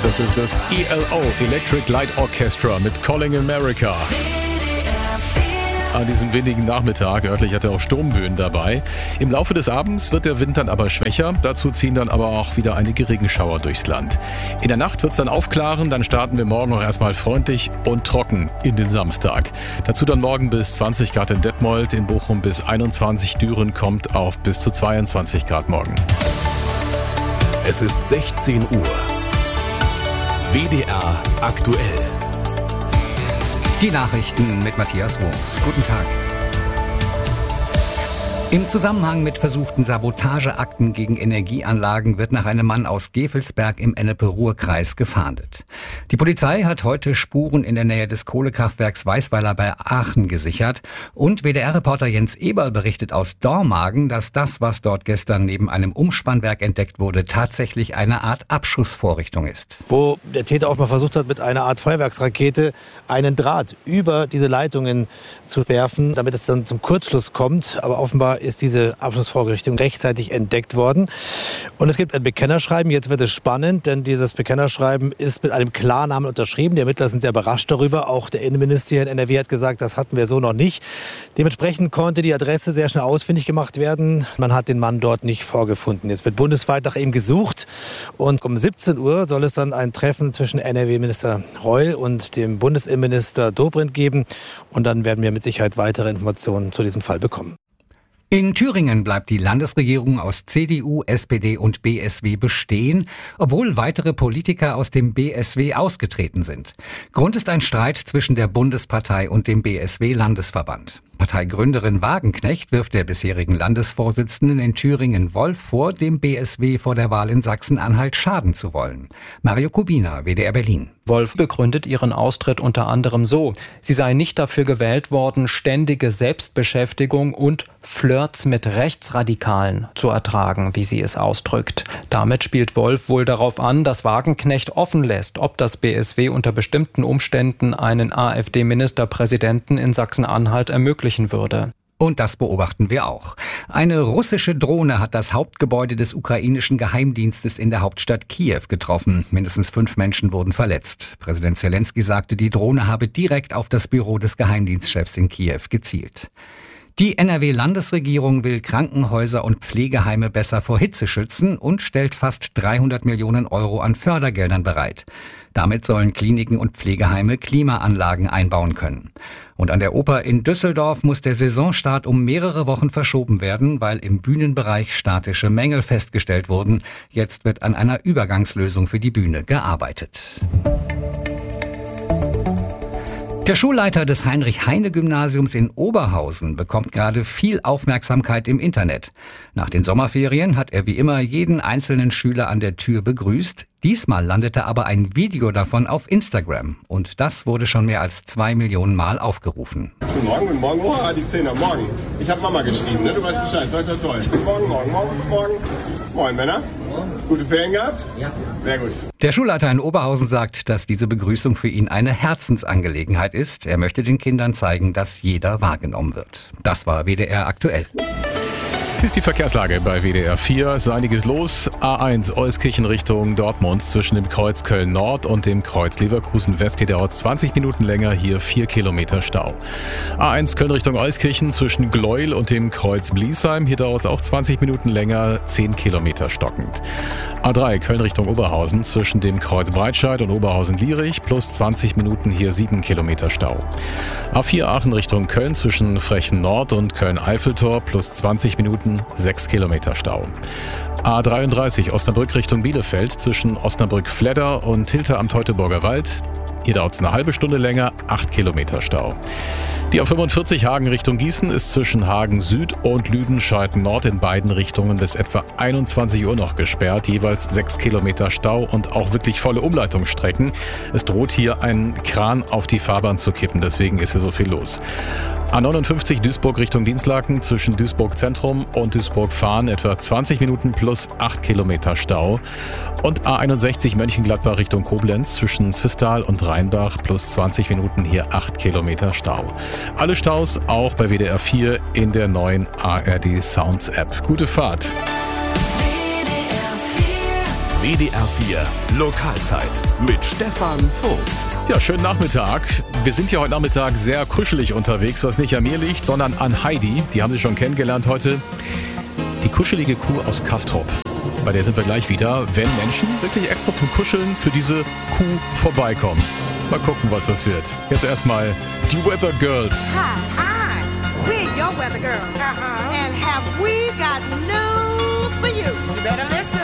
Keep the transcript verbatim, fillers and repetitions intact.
Das ist das E L O, Electric Light Orchestra mit Calling America. An diesem windigen Nachmittag, örtlich hat er auch Sturmböen dabei. Im Laufe des Abends wird der Wind dann aber schwächer. Dazu ziehen dann aber auch wieder einige Regenschauer durchs Land. In der Nacht wird es dann aufklaren. Dann starten wir morgen noch erstmal freundlich und trocken in den Samstag. Dazu dann morgen bis zwanzig Grad in Detmold, in Bochum bis einundzwanzig. Düren kommt auf bis zu zweiundzwanzig Grad morgen. Es ist sechzehn Uhr. W D R aktuell. Die Nachrichten mit Matthias Wurms. Guten Tag. Im Zusammenhang mit versuchten Sabotageakten gegen Energieanlagen wird nach einem Mann aus Gevelsberg im Ennepe-Ruhr-Kreis gefahndet. Die Polizei hat heute Spuren in der Nähe des Kohlekraftwerks Weißweiler bei Aachen gesichert. Und W D R-Reporter Jens Eberl berichtet aus Dormagen, dass das, was dort gestern neben einem Umspannwerk entdeckt wurde, tatsächlich eine Art Abschussvorrichtung ist. Wo der Täter offenbar versucht hat, mit einer Art Feuerwerksrakete einen Draht über diese Leitungen zu werfen, damit es dann zum Kurzschluss kommt. Aber offenbar ist diese Abschlussvorrichtung rechtzeitig entdeckt worden. Und es gibt ein Bekennerschreiben. Jetzt wird es spannend, denn dieses Bekennerschreiben ist mit einem Klarnamen unterschrieben. Die Ermittler sind sehr überrascht darüber. Auch der Innenminister hier in N R W hat gesagt, das hatten wir so noch nicht. Dementsprechend konnte die Adresse sehr schnell ausfindig gemacht werden. Man hat den Mann dort nicht vorgefunden. Jetzt wird bundesweit nach ihm gesucht. Und um siebzehn Uhr soll es dann ein Treffen zwischen N R W-Minister Reul und dem Bundesinnenminister Dobrindt geben. Und dann werden wir mit Sicherheit weitere Informationen zu diesem Fall bekommen. In Thüringen bleibt die Landesregierung aus C D U, S P D und B S W bestehen, obwohl weitere Politiker aus dem B S W ausgetreten sind. Grund ist ein Streit zwischen der Bundespartei und dem B S W-Landesverband. Parteigründerin Wagenknecht wirft der bisherigen Landesvorsitzenden in Thüringen Wolf vor, dem B S W vor der Wahl in Sachsen-Anhalt schaden zu wollen. Mario Kubina, W D R Berlin. Wolf begründet ihren Austritt unter anderem so: Sie sei nicht dafür gewählt worden, ständige Selbstbeschäftigung und Flirts mit Rechtsradikalen zu ertragen, wie sie es ausdrückt. Damit spielt Wolf wohl darauf an, dass Wagenknecht offen lässt, ob das B S W unter bestimmten Umständen einen AfD-Ministerpräsidenten in Sachsen-Anhalt ermöglichen würde. Und das beobachten wir auch. Eine russische Drohne hat das Hauptgebäude des ukrainischen Geheimdienstes in der Hauptstadt Kiew getroffen. Mindestens fünf Menschen wurden verletzt. Präsident Zelensky sagte, die Drohne habe direkt auf das Büro des Geheimdienstchefs in Kiew gezielt. Die N R W-Landesregierung will Krankenhäuser und Pflegeheime besser vor Hitze schützen und stellt fast dreihundert Millionen Euro an Fördergeldern bereit. Damit sollen Kliniken und Pflegeheime Klimaanlagen einbauen können. Und an der Oper in Düsseldorf muss der Saisonstart um mehrere Wochen verschoben werden, weil im Bühnenbereich statische Mängel festgestellt wurden. Jetzt wird an einer Übergangslösung für die Bühne gearbeitet. Der Schulleiter des Heinrich-Heine-Gymnasiums in Oberhausen bekommt gerade viel Aufmerksamkeit im Internet. Nach den Sommerferien hat er wie immer jeden einzelnen Schüler an der Tür begrüßt. Diesmal landete aber ein Video davon auf Instagram. Und das wurde schon mehr als zwei Millionen Mal aufgerufen. Guten Morgen, guten Morgen, oh, die Zehner, morgen. Ich habe Mama geschrieben, ne? Du weißt Bescheid, toll, toll, toll. Morgen, morgen, morgen, morgen. Moin, Männer. Gute Ferien gehabt? Ja. Sehr gut. Der Schulleiter in Oberhausen sagt, dass diese Begrüßung für ihn eine Herzensangelegenheit ist. Er möchte den Kindern zeigen, dass jeder wahrgenommen wird. Das war W D R aktuell. Hier ist die Verkehrslage bei W D R vier. Es ist einiges los. A eins Euskirchen Richtung Dortmund zwischen dem Kreuz Köln Nord und dem Kreuz Leverkusen West. Hier dauert es zwanzig Minuten länger, hier vier Kilometer Stau. A eins Köln Richtung Euskirchen zwischen Gleuel und dem Kreuz Bliesheim. Hier dauert es auch zwanzig Minuten länger, zehn Kilometer stockend. A drei Köln Richtung Oberhausen zwischen dem Kreuz Breitscheid und Oberhausen-Lierich plus zwanzig Minuten, hier sieben Kilometer Stau. A vier Aachen Richtung Köln zwischen Frechen Nord und Köln-Eiffeltor plus zwanzig Minuten, sechs Kilometer Stau. A dreiunddreißig Osnabrück Richtung Bielefeld zwischen Osnabrück-Fledder und Hilter am Teutoburger Wald. Hier dauert es eine halbe Stunde länger, acht Kilometer Stau. Die A fünfundvierzig Hagen Richtung Gießen ist zwischen Hagen Süd und Lüdenscheid Nord in beiden Richtungen bis etwa einundzwanzig Uhr noch gesperrt. Jeweils sechs Kilometer Stau und auch wirklich volle Umleitungsstrecken. Es droht hier ein Kran auf die Fahrbahn zu kippen, deswegen ist hier so viel los. A neunundfünfzig Duisburg Richtung Dienstlaken zwischen Duisburg Zentrum und Duisburg Fahren etwa zwanzig Minuten plus acht Kilometer Stau. Und A einundsechzig Mönchengladbach Richtung Koblenz zwischen Zwistal und Rheinbach plus zwanzig Minuten, hier acht Kilometer Stau. Alle Staus auch bei W D R vier in der neuen A R D Sounds App. Gute Fahrt! W W D R vier Lokalzeit mit Stefan Vogt. Ja, schönen Nachmittag. Wir sind hier heute Nachmittag sehr kuschelig unterwegs, was nicht an mir liegt, sondern an Heidi. Die haben Sie schon kennengelernt heute. Die kuschelige Kuh aus Castrop. Bei der sind wir gleich wieder, wenn Menschen wirklich extra zum Kuscheln für diese Kuh vorbeikommen. Mal gucken, was das wird. Jetzt erstmal die Weather Girls. Hi, hi. We're your weather girls. Uh-huh. And have we got news for you? You better listen.